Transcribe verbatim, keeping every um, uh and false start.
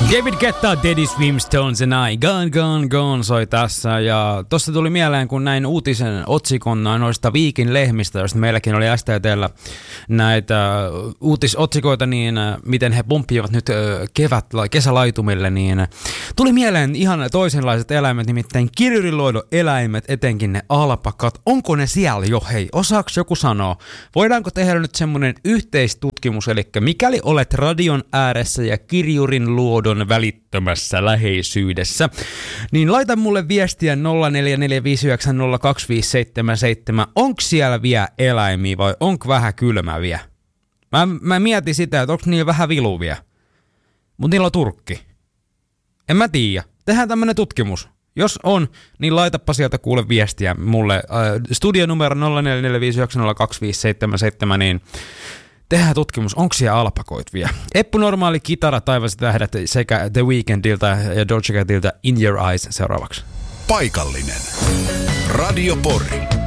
David Guetta, Daddy Swimstones and I, Gone, Gone, Gone soi tässä. Ja tossa tuli mieleen, kun näin uutisen otsikon noista Viikin lehmistä, joista meilläkin oli S T T:llä näitä uutisotsikoita, niin miten he pomppivat nyt kevät, kesälaitumille, niin tuli mieleen ihan toisenlaiset eläimet, nimittäin kirjuriluodon eläimet, etenkin ne alpakat. Onko ne siellä jo? Hei, osaaks joku sanoa? Voidaanko tehdä nyt semmonen yhteistutkimus, eli mikäli olet radion ääressä ja kirjurin luodon välittömässä läheisyydessä, niin laita mulle viestiä nolla neljä neljä viisi yhdeksän nolla kaksi viisi seitsemän seitsemän. Onko siellä vielä eläimiä vai onko vähän kylmäviä? Mä, mä mietin sitä, että onko niillä vähän viluvia. Mut niillä on turkki. En mä tiedä. Tehdään tämmönen tutkimus. Jos on, niin laitapa sieltä kuule viestiä mulle. Äh, studionumero nolla neljä neljä viisi yhdeksän nolla kaksi viisi seitsemän seitsemän, niin tehdään tutkimus, onko siellä alpakoit vielä? Eppu Normaali, Kitara, Taivas tähdät sekä The Weekndiltä ja Doja Catilta In Your Eyes seuraavaksi. Paikallinen. Radio Pori.